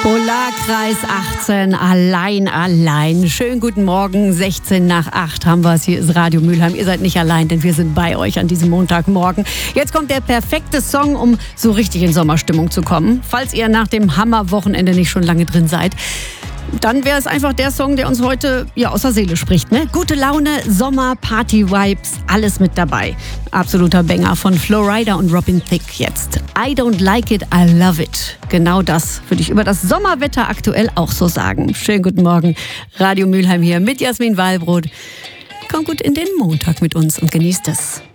Polarkreis 18, allein. Schönen guten Morgen, 6:16 haben wir es. Hier ist Radio Mülheim. Ihr seid nicht allein, denn wir sind bei euch an diesem Montagmorgen. Jetzt kommt der perfekte Song, um so richtig in Sommerstimmung zu kommen. Falls ihr nach dem Hammerwochenende nicht schon lange drin seid, dann wäre es einfach der Song, der uns heute aus der Seele spricht. Ne? Gute Laune, Sommer, Party-Vibes, alles mit dabei. Absoluter Banger von Flo Rida und Robin Thicke jetzt. I don't like it, I love it. Genau das würde ich über das Sommerwetter aktuell auch so sagen. Schönen guten Morgen, Radio Mülheim hier mit Jasmin Wahlbrot. Kommt gut in den Montag mit uns und genießt es.